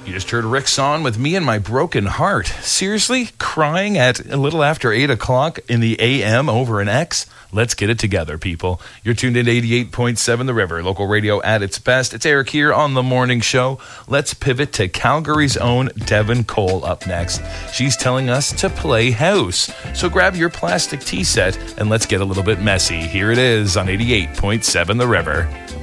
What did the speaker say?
You just heard Rick Son with Me and My Broken Heart. Seriously? Crying at a little after 8 o'clock in the AM over an X? Let's get it together, people. You're tuned in to 88.7 The River, local radio at its best. It's Eric here on The Morning Show. Let's pivot to Calgary's own Devon Cole up next. She's telling us to play house. So grab your plastic tea set and let's get a little bit messy. Here it is on 88.7 The River.